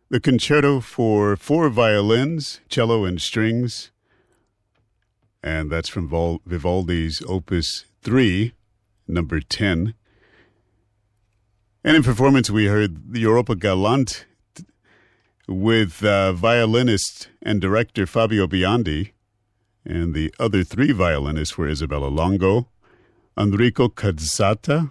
the concerto for four violins, cello, and strings. And that's from Vivaldi's Opus 3, number 10. And in performance, we heard the Europa Galante with violinist and director Fabio Biondi. And the other three violinists were Isabella Longo, Enrico Cazzata,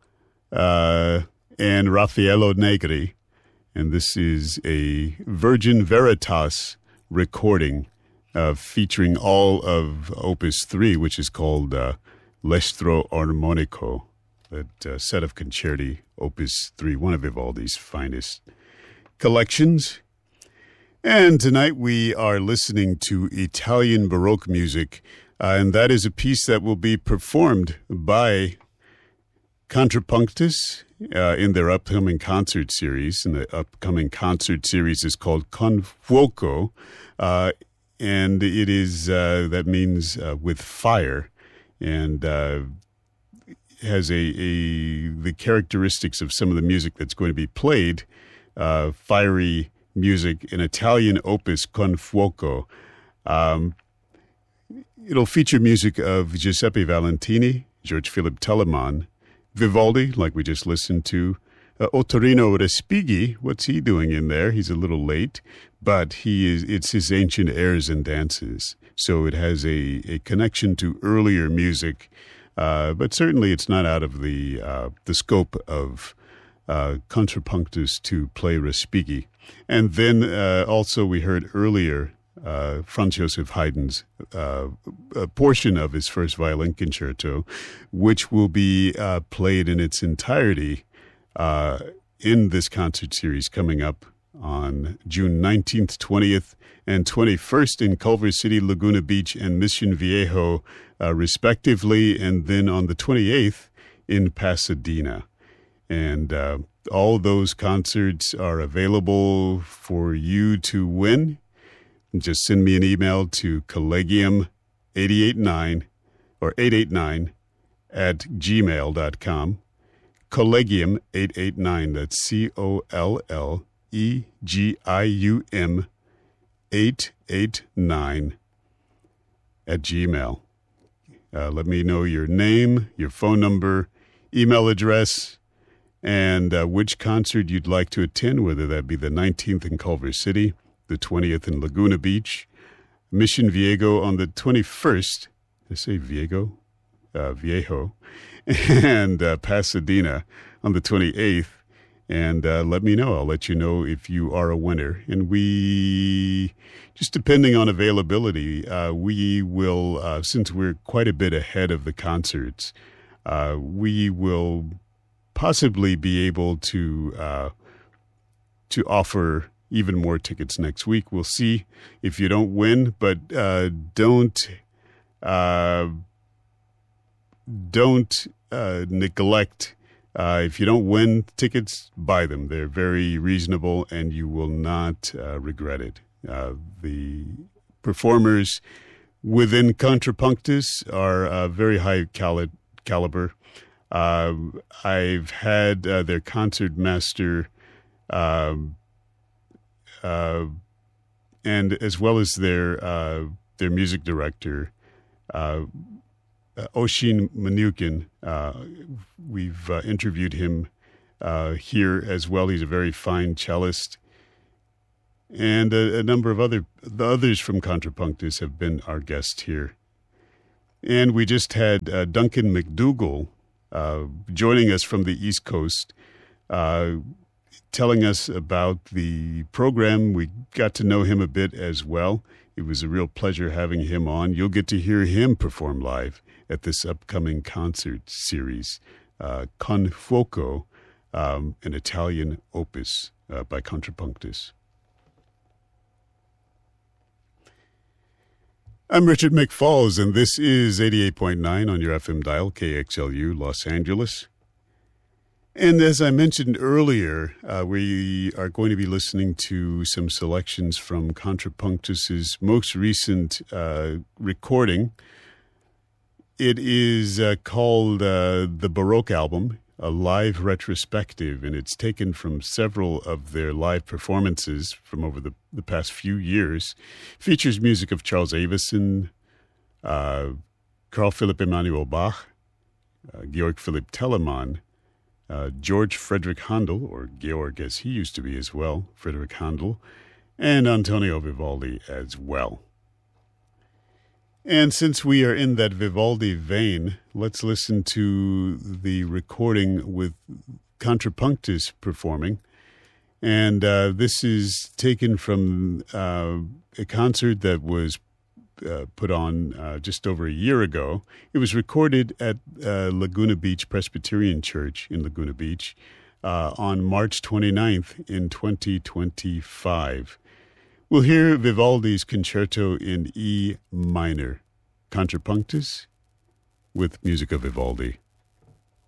and Raffaello Negri. And this is a Virgin Veritas recording featuring all of Opus 3, which is called L'Estro Armonico, that set of concerti, Opus 3, one of Vivaldi's finest collections. And tonight we are listening to Italian Baroque music, and that is a piece that will be performed by Contrapunctus in their upcoming concert series. And the upcoming concert series is called Con Fuoco, and it is, that means with fire, and has the characteristics of some of the music that's going to be played, fiery music, an Italian opus, Con Fuoco. It'll feature music of Giuseppe Valentini, George Philipp Telemann, Vivaldi, like we just listened to, Ottorino Respighi. What's he doing in there? He's a little late, but it's his ancient airs and dances. So it has a connection to earlier music, but certainly it's not out of the scope of Contrapunctus to play Respighi. And then also we heard earlier Franz Joseph Haydn's a portion of his first violin concerto, which will be played in its entirety in this concert series coming up on June 19th, 20th, and 21st in Culver City, Laguna Beach, and Mission Viejo, respectively, and then on the 28th in Pasadena. And all those concerts are available for you to win. Just send me an email to collegium889 or 889 at gmail.com. Collegium889, that's COLLEGIUM 889 at Gmail. Let me know your name, your phone number, email address, and which concert you'd like to attend, whether that be the 19th in Culver City, the 20th in Laguna Beach, Mission Viejo on the 21st. Did I say Viejo? Viejo. And Pasadena on the 28th. And let me know. I'll let you know if you are a winner. And we, just depending on availability, we will, since we're quite a bit ahead of the concerts, we will possibly be able to offer even more tickets next week. We'll see if you don't win, but don't neglect. If you don't win tickets, buy them. They're very reasonable, and you will not regret it. The performers within Contrapunctus are very high caliber. I've had their concert master and as well as their music director, Oshin Manukin. We've interviewed him here as well. He's a very fine cellist. And a number of the others from Contrapunctus have been our guests here. And we just had Duncan McDougall joining us from the East Coast, telling us about the program. We got to know him a bit as well. It was a real pleasure having him on. You'll get to hear him perform live at this upcoming concert series, Con Fuoco, an Italian opus by Contrapunctus. I'm Richard McFalls, and this is 88.9 on your FM dial, KXLU, Los Angeles. And as I mentioned earlier, we are going to be listening to some selections from Contrapunctus's most recent recording. It is called the Baroque album. a live retrospective, and it's taken from several of their live performances from over the past few years. Features music of Charles Avison, Carl Philipp Emanuel Bach, Georg Philipp Telemann, George Frederick Handel, or Georg as he used to be as well, Frederick Handel, and Antonio Vivaldi as well. And since we are in that Vivaldi vein, let's listen to the recording with Contrapunctus performing. And this is taken from a concert that was put on just over a year ago. It was recorded at Laguna Beach Presbyterian Church in Laguna Beach on March 29th in 2025. We'll hear Vivaldi's concerto in E minor, Contrapunctus, with music of Vivaldi.